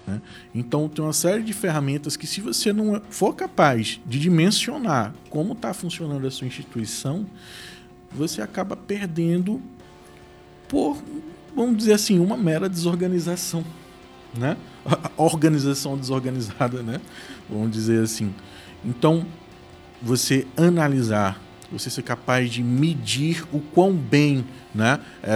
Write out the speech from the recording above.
né? Então, tem uma série de ferramentas que, se você não for capaz de dimensionar como está funcionando a sua instituição, você acaba perdendo por, vamos dizer assim, uma mera desorganização, né? A organização desorganizada, né? Vamos dizer assim. Então, você analisar, você ser capaz de medir o quão bem, né,